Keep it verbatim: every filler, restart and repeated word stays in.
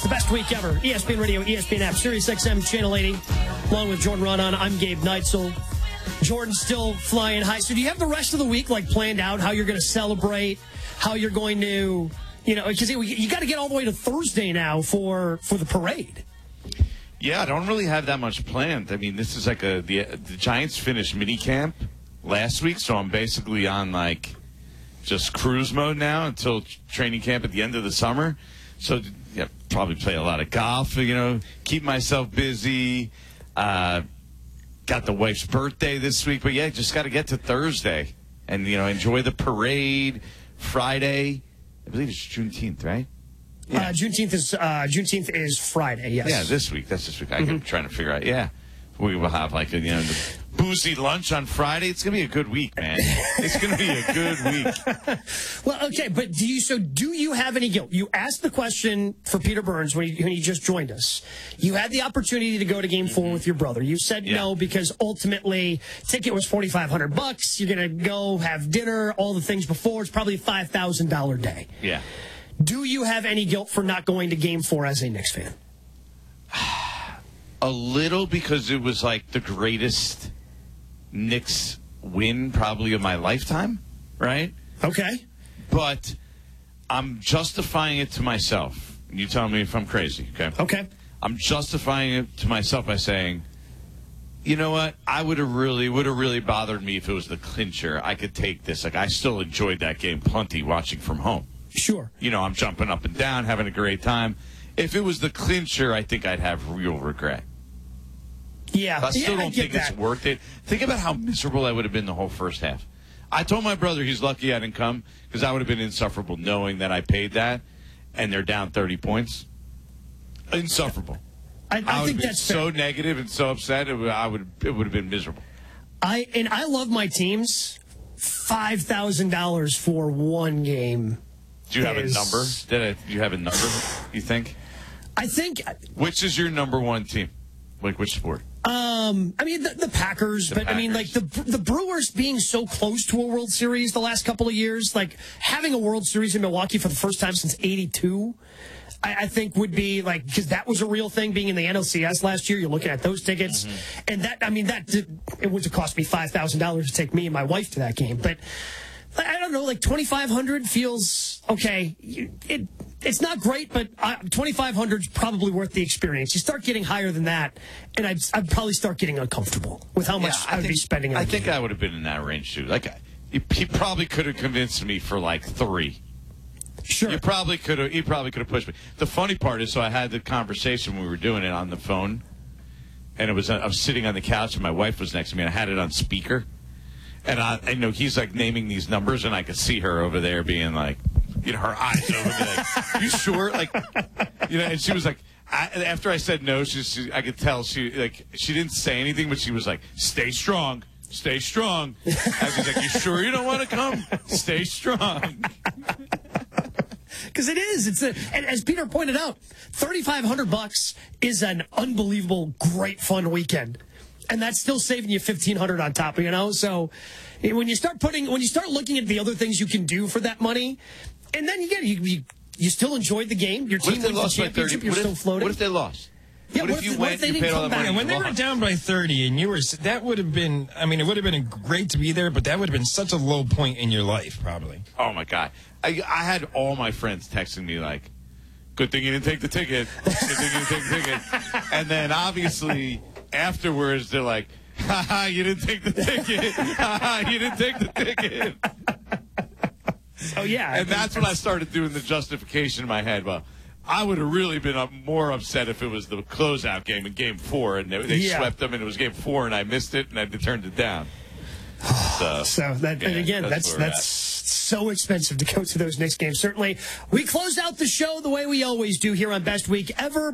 The best week ever. E S P N Radio, E S P N app, Sirius X M, Channel eighty. Along with Jordan Raanan, I'm Gabe Neitzel. Jordan's still flying high. So do you have the rest of the week like planned out, how you're going to celebrate, how you're going to, you know, because you got to get all the way to Thursday now for, for the parade. Yeah, I don't really have that much planned. I mean, this is like a, the, the Giants finished mini camp last week, so I'm basically on like just cruise mode now until training camp at the end of the summer. So, yeah, probably play a lot of golf, you know, keep myself busy. Uh, got the wife's birthday this week, but yeah, just got to get to Thursday and, you know, enjoy the parade. Friday, I believe it's Juneteenth, right? Yeah. Uh, Juneteenth is uh, Juneteenth is Friday. Yes. Yeah, this week. That's this week. I'm mm-hmm. trying to figure out. Yeah, we will have like a, you know, the boozy lunch on Friday. It's gonna be a good week, man. It's gonna be a good week. Well, okay, but do you? So, do you have any guilt? You asked the question for Peter Burns when he, when he just joined us. You had the opportunity to go to Game Four with your brother. You said yeah. no because ultimately ticket was forty five hundred bucks. You're gonna go have dinner, all the things before. It's probably a five thousand dollar day. Yeah. Do you have any guilt for not going to Game Four as a Knicks fan? A little, because it was like the greatest Knicks win probably of my lifetime, right? Okay. But I'm justifying it to myself. You tell me if I'm crazy, okay? Okay. I'm justifying it to myself by saying, you know what? I would have really, would have really bothered me if it was the clincher. I could take this. Like, I still enjoyed that game plenty watching from home. Sure. You know, I'm jumping up and down, having a great time. If it was the clincher, I think I'd have real regret. Yeah. I still yeah, don't I think that. it's worth it. Think about how miserable I would have been the whole first half. I told my brother he's lucky I didn't come because I would have been insufferable knowing that I paid that and they're down thirty points. Insufferable. I, I, I would think have been that's so fair. negative and so upset. It would, I would it would have been miserable. I and I love my teams. Five thousand dollars for one game. Do you have is, a number? Did I, do you have a number? You think? I think. Which is your number one team? Like which sport? Um, I mean the, the Packers, the but Packers. I mean like the the Brewers being so close to a World Series the last couple of years, like having a World Series in Milwaukee for the first time since eighty-two. I, I think would be like, because that was a real thing being in the N L C S last year. You're looking at those tickets. Mm-hmm. And that, I mean, that did, it would have cost me five thousand dollars to take me and my wife to that game. But I don't know, like twenty-five hundred feels okay. It, it's not great, but uh, twenty-five hundred is probably worth the experience. You start getting higher than that, and I'd, I'd probably start getting uncomfortable with how much yeah, I'd think, be spending on I the think game. I would have been in that range, too. Like, he, he probably could have convinced me for, like, three. Sure. You probably could have. He probably could have pushed me. The funny part is, so I had the conversation when we were doing it on the phone, and it was I was sitting on the couch, and my wife was next to me, and I had it on speaker, and I, I know he's like naming these numbers, and I could see her over there being like, you know, her eyes over there, like, you sure? Like, you know, and she was like, I, after I said no, she, she, I could tell she like she didn't say anything, but she was like, stay strong. Stay strong. I was like, you sure you don't want to come? Stay strong. Because it is. It's a, and as Peter pointed out, thirty-five hundred bucks is an unbelievable, great, fun weekend, and that's still saving you fifteen hundred on top. You know, so when you start putting, when you start looking at the other things you can do for that money, and then you get you you, you still enjoyed the game. Your team wins the championship. You're still floating. What if they lost? Yeah, what, what if you if, went, if they you didn't paid all come that back? money? Yeah, when they were down by thirty and you were, that would have been, I mean, it would have been great to be there, but that would have been such a low point in your life, probably. Oh, my God. I, I had all my friends texting me like, good thing you didn't take the ticket. Good thing you didn't take the ticket. And then, obviously, afterwards, they're like, ha ha, you didn't take the ticket. Ha ha, you didn't take the ticket. Oh, yeah. And that's when I started doing the justification in my head. Well, I would have really been up, more upset if it was the closeout game in Game Four, and they, they yeah. swept them, and it was Game Four, and I missed it, and I turned it down. So, so that, yeah, and again, that's that's that's so expensive to go to those Knicks games. Certainly, we close out the show the way we always do here on Best Week Ever.